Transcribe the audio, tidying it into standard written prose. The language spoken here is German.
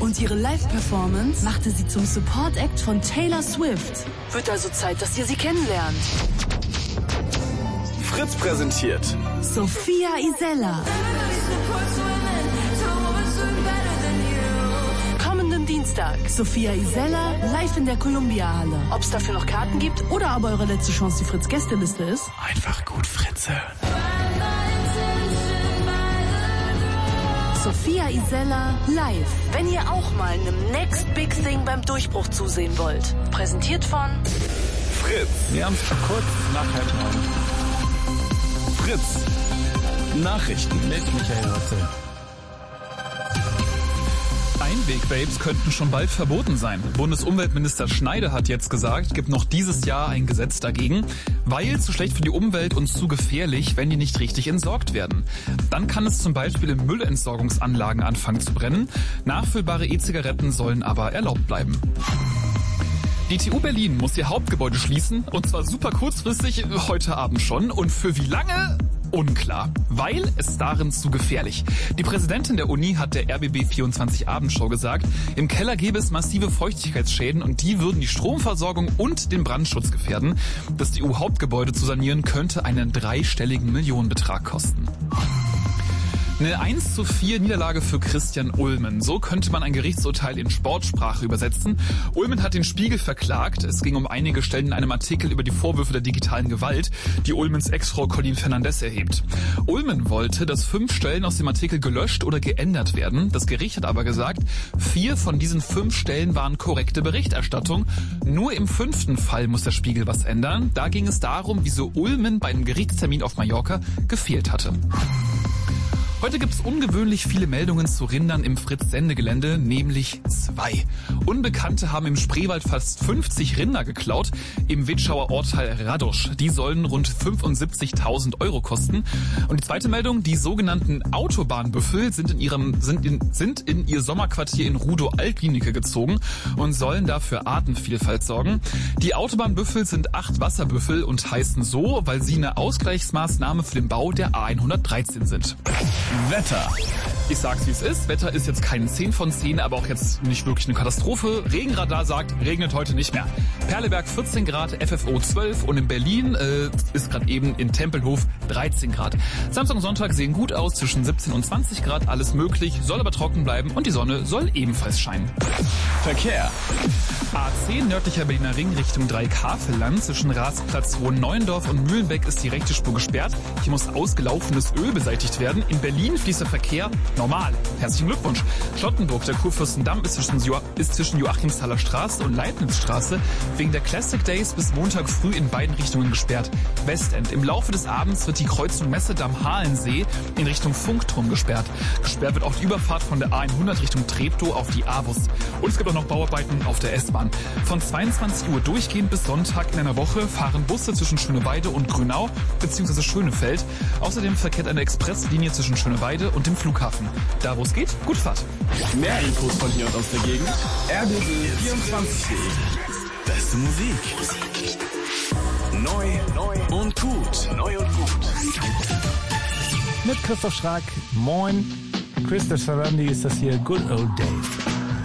Und ihre Live-Performance machte sie zum Support-Act von Taylor Swift. Wird also Zeit, dass ihr sie kennenlernt. Fritz präsentiert Sophia Isella. Kommenden Dienstag. Sophia Isella live in der Columbia-Halle. Ob es dafür noch Karten gibt oder aber eure letzte Chance die Fritz-Gästeliste ist? einfach gut Fritze. Sophia Isella live. Wenn ihr auch mal einem Next Big Thing beim Durchbruch zusehen wollt. Präsentiert von Fritz. Wir haben es kurz nach 8:30. Fritz. Nachrichten Mit Michael Rotzel. Einweg-Vapes könnten schon bald verboten sein. Bundesumweltminister Schneider hat jetzt gesagt, gibt noch dieses Jahr ein Gesetz dagegen, weil zu schlecht für die Umwelt und zu gefährlich, wenn die nicht richtig entsorgt werden. Dann kann es zum Beispiel in Müllentsorgungsanlagen anfangen zu brennen. Nachfüllbare E-Zigaretten sollen aber erlaubt bleiben. Die TU Berlin muss ihr Hauptgebäude schließen, und zwar super kurzfristig, heute Abend schon. Und für wie lange? Unklar, weil es darin zu gefährlich. Die Präsidentin der Uni hat der RBB 24 Abendshow gesagt, im Keller gäbe es massive Feuchtigkeitsschäden und die würden die Stromversorgung und den Brandschutz gefährden. Das TU-Hauptgebäude zu sanieren könnte einen dreistelligen Millionenbetrag kosten. Eine 1:4 Niederlage für Christian Ulmen. So könnte man ein Gerichtsurteil in Sportsprache übersetzen. Ulmen hat den Spiegel verklagt. Es ging um einige Stellen in einem Artikel über die Vorwürfe der digitalen Gewalt, die Ulmens Ex-Frau Colleen Fernandez erhebt. Ulmen wollte, dass 5 Stellen aus dem Artikel gelöscht oder geändert werden. Das Gericht hat aber gesagt, 4 von diesen 5 Stellen waren korrekte Berichterstattung. Nur im 5. Fall muss der Spiegel was ändern. Da ging es darum, wieso Ulmen bei einem Gerichtstermin auf Mallorca gefehlt hatte. Heute gibt es ungewöhnlich viele Meldungen zu Rindern im Fritz-Sendegelände, nämlich 2. Unbekannte haben im Spreewald fast 50 Rinder geklaut im Witschauer Ortteil Radosch. Die sollen rund 75.000 € kosten. Und die zweite Meldung, die sogenannten Autobahnbüffel sind in ihr Sommerquartier in Rudow-Altlinike gezogen und sollen dafür Artenvielfalt sorgen. Die Autobahnbüffel sind 8 Wasserbüffel und heißen so, weil sie eine Ausgleichsmaßnahme für den Bau der A113 sind. Wetter. Ich sag's wie es ist. Wetter ist jetzt kein 10 von 10, aber auch jetzt nicht wirklich eine Katastrophe. Regenradar sagt, regnet heute nicht mehr. Perleberg 14 Grad, FFO 12 und in Berlin ist gerade eben in Tempelhof 13 Grad. Samstag und Sonntag sehen gut aus, zwischen 17 und 20 Grad, alles möglich, soll aber trocken bleiben und die Sonne soll ebenfalls scheinen. Verkehr. A10 nördlicher Berliner Ring Richtung Dreikafelland. Zwischen Rathsplatz Hohenneuendorf und Mühlenbeck ist die rechte Spur gesperrt. Hier muss ausgelaufenes Öl beseitigt werden. In Berlin fließt der Verkehr normal. Herzlichen Glückwunsch. Charlottenburg, der Kurfürstendamm ist zwischen Joachimsthaler Straße und Leibnizstraße wegen der Classic Days bis Montag früh in beiden Richtungen gesperrt. Westend. Im Laufe des Abends wird die Kreuzung Messedamm-Halensee in Richtung Funkturm gesperrt. Gesperrt wird auch die Überfahrt von der A100 Richtung Treptow auf die A-Bus. Und es gibt auch noch Bauarbeiten auf der S-Bahn. Von 22 Uhr durchgehend bis Sonntag in einer Woche fahren Busse zwischen Schöneweide und Grünau bzw. Schönefeld. Außerdem verkehrt eine Expresslinie zwischen Schöneweide und dem Flughafen. Da wo es geht, gute Fahrt. Mehr Infos von hier und aus der Gegend. RBB24. Beste Musik. Neu und gut. Mit Christoph Schrag. Moin. Christoph Sarandi ist das hier Good Old Days.